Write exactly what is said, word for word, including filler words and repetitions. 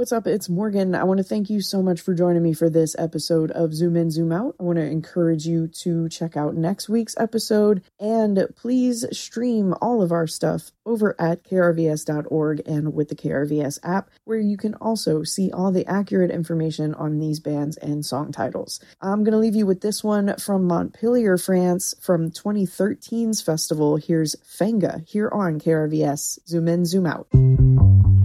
What's up? It's Morgan. I want to thank you so much for joining me for this episode of Zoom In, Zoom Out. I want to encourage you to check out next week's episode, and please stream all of our stuff over at K R V S dot org and with the K R V S app, where you can also see all the accurate information on these bands and song titles. I'm going to leave you with this one from Montpellier, France, from twenty thirteen's festival. Here's Fanga here on K R V S. Zoom In, Zoom Out.